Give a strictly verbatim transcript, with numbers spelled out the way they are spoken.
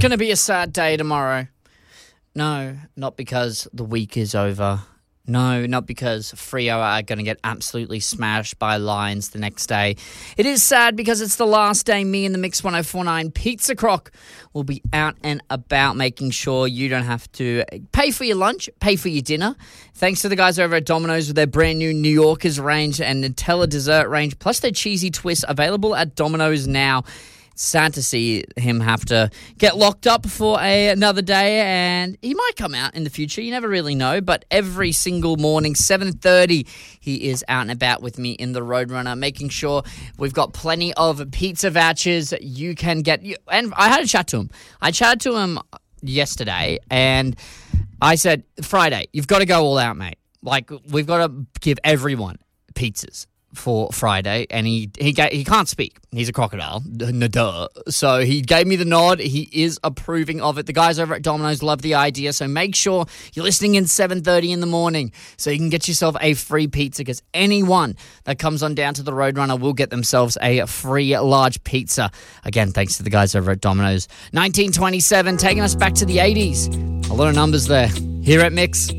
going to be a sad day tomorrow. No, not because the week is over. No, not because Freo are going to get absolutely smashed by Lions the next day. It is sad because it's the last day me and the Mix one oh four point nine Pizza Croc will be out and about, making sure you don't have to pay for your lunch, pay for your dinner. Thanks to the guys over at Domino's with their brand new New Yorkers range and Nutella dessert range, plus their cheesy twists available at Domino's now. Sad to see him have to get locked up for a, another day, and he might come out in the future. You never really know, but every single morning, seven thirty, he is out and about with me in the Roadrunner, making sure we've got plenty of pizza vouchers you can get. And I had a chat to him. I chatted to him yesterday, and I said, Friday, you've got to go all out, mate. Like, we've got to give everyone pizzas for Friday, and he he ga- he can't speak. He's a crocodile, duh. So he gave me the nod. He is approving of it. The guys over at Domino's love the idea, so make sure you're listening in seven thirty in the morning so you can get yourself a free pizza, because anyone that comes on down to the Roadrunner will get themselves a free large pizza. Again, thanks to the guys over at Domino's. nineteen twenty-seven, taking us back to the eighties. A lot of numbers there. Here at Mix.